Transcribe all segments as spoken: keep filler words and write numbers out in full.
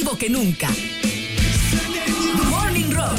vivo que nunca. Morning Rock.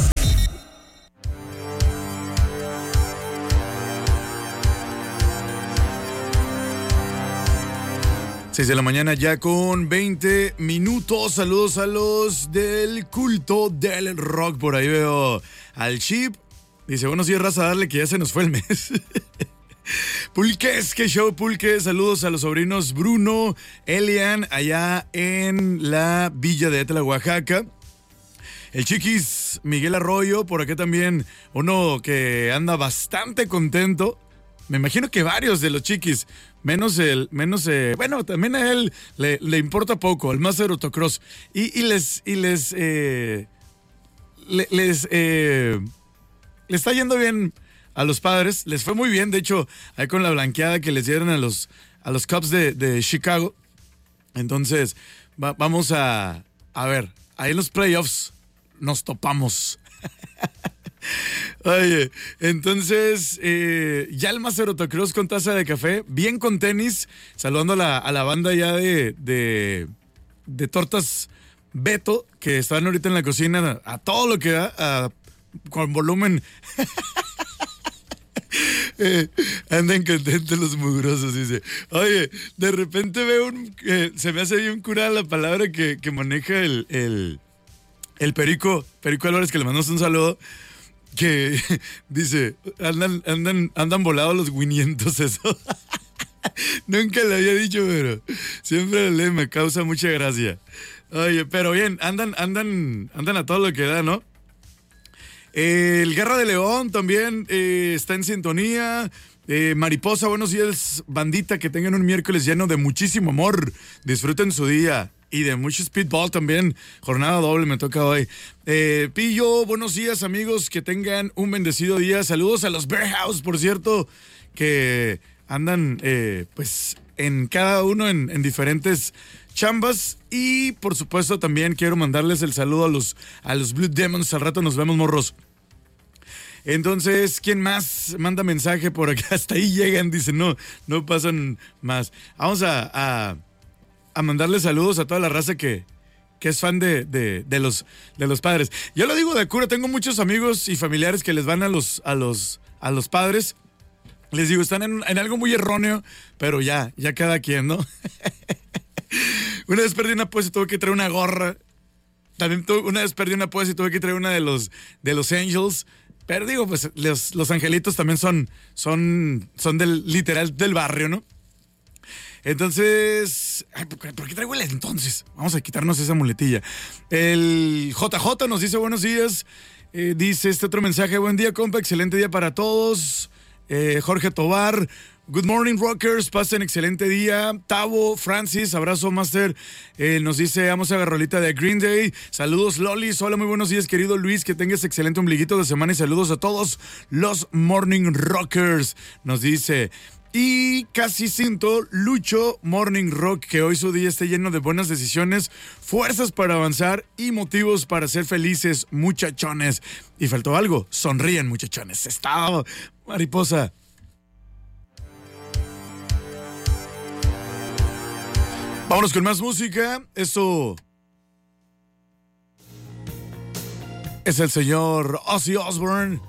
seis de la mañana ya con veinte minutos. Saludos a los del culto del rock. Por ahí veo al Chip. Dice, buenos días, raza, darle que ya se nos fue el mes. Pulques, qué show, Pulques. Saludos a los sobrinos Bruno, Elian, allá en la villa de Etla, Oaxaca. El Chiquis, Miguel Arroyo, por acá también uno que anda bastante contento. Me imagino que varios de los Chiquis, menos el, menos, eh, bueno, también a él le, le importa poco, el Master Autocross. Y, y les, y les, eh, le, les, eh, le está yendo bien a los Padres, les fue muy bien, de hecho, ahí con la blanqueada que les dieron a los, a los Cubs de, de Chicago. Entonces, va, vamos a, a ver, ahí en los playoffs nos topamos. Oye, entonces, eh, ya el Master Autocross con taza de café, bien con tenis, saludando a la, a la banda ya de, de, de tortas Beto, que están ahorita en la cocina a, a todo lo que da, a, con volumen. eh, andan contentos los mugrosos, dice. Oye, de repente veo un, eh, se me hace bien curada la palabra que, que maneja el, el, el Perico, Perico Álvarez, que le mandamos un saludo. Que dice, andan, andan, andan volados los guinientos, eso. Nunca le había dicho, pero siempre le me causa mucha gracia. Oye, pero bien, andan, andan, andan a todo lo que da, ¿no? Eh, el Guerra de León también eh, está en sintonía. Eh, Mariposa, buenos días, bandita, que tengan un miércoles lleno de muchísimo amor. Disfruten su día. Y de mucho speedball también, jornada doble me toca hoy. Eh, Pillo, buenos días amigos, que tengan un bendecido día. Saludos a los Bear House, por cierto, que andan eh, pues en cada uno en, en diferentes chambas. Y por supuesto también quiero mandarles el saludo a los, a los Blue Demons. Al rato nos vemos, morros. Entonces, ¿quién más manda mensaje por acá? Hasta ahí llegan, dicen, no, no pasan más. Vamos a... a a mandarle saludos a toda la raza que, que es fan de, de, de, los, de los Padres. Yo lo digo de cura, tengo muchos amigos y familiares que les van a los, a los, a los Padres. Les digo, están en, en algo muy erróneo, pero ya, ya cada quien, ¿no? Una vez perdí una apuesta y tuve que traer una gorra. También tuve, una vez perdí una apuesta y tuve que traer una de los, de los Angels. Pero digo, pues los, los angelitos también son, son, son del, literal del barrio, ¿no? Entonces, ay, ¿por qué traigo el entonces? Vamos a quitarnos esa muletilla. El J J nos dice buenos días. Eh, dice este otro mensaje, buen día, compa, excelente día para todos. Eh, Jorge Tobar, good morning, rockers, pasen excelente día. Tavo, Francis, abrazo, master. Eh, nos dice, vamos a ver rolita de Green Day. Saludos, Lolis. Hola, muy buenos días, querido Luis. Que tengas excelente ombliguito de semana y saludos a todos los morning rockers. Nos dice... Y casi siento, Lucho, Morning Rock, que hoy su día esté lleno de buenas decisiones, fuerzas para avanzar y motivos para ser felices, muchachones. Y faltó algo, sonríen, muchachones. Estado, mariposa. Vámonos con más música. Esto es el señor Ozzy Osbourne.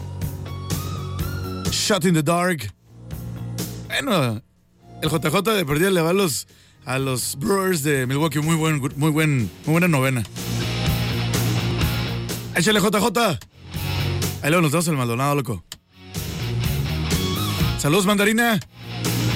Shot in the Dark. Bueno, el J J de perdida le va a los, a los Brewers de Milwaukee. Muy buen, muy buen, muy buena novena. Échale, J J. Ahí luego nos damos el Maldonado, loco. Saludos, mandarina.